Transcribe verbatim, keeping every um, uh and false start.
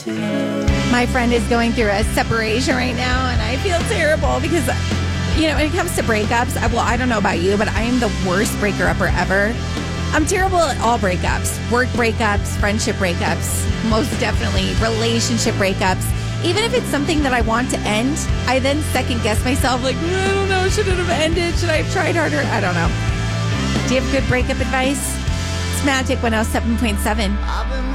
My friend is going through a separation right now, and I feel terrible because, you know, when it comes to breakups, I, well, I don't know about you, but I am the worst breaker-upper ever. I'm terrible at all breakups. Work breakups, friendship breakups, most definitely relationship breakups. Even if it's something that I want to end, I then second guess myself like, I don't know, should it have ended? Should I have tried harder? I don't know. Do you have good breakup advice? It's Magic one oh seven point seven.